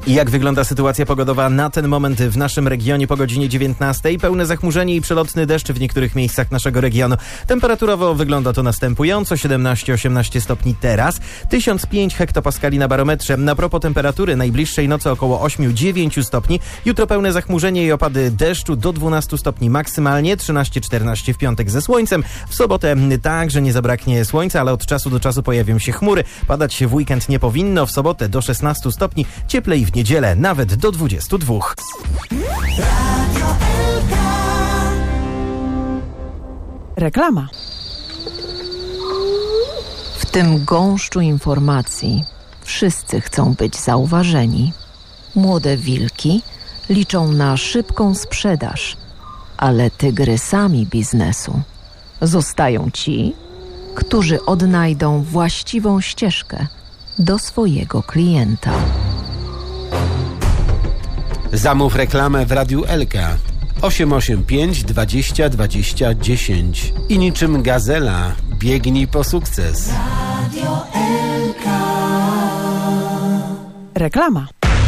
I jak wygląda sytuacja pogodowa na ten moment w naszym regionie po godzinie 19? Pełne zachmurzenie i przelotny deszcz w niektórych miejscach naszego regionu. Temperaturowo wygląda to następująco: 17-18 stopni teraz, 1005 hektopaskali na barometrze. Na propos temperatury, najbliższej nocy około 8-9 stopni. Jutro pełne zachmurzenie i opady deszczu do 12 stopni maksymalnie, 13-14 w piątek ze słońcem. W sobotę także nie zabraknie słońca, ale od czasu do czasu pojawią się chmury. Padać się w weekend nie powinno. W sobotę do 16 stopni, cieplej w niedzielę nawet do 22. Reklama. W tym gąszczu informacji wszyscy chcą być zauważeni. Młode wilki liczą na szybką sprzedaż, ale tygrysami biznesu zostają ci, którzy odnajdą właściwą ścieżkę do swojego klienta. Zamów reklamę w Radiu Elka 885 20 20 10 i niczym gazela biegnij po sukces. Reklama.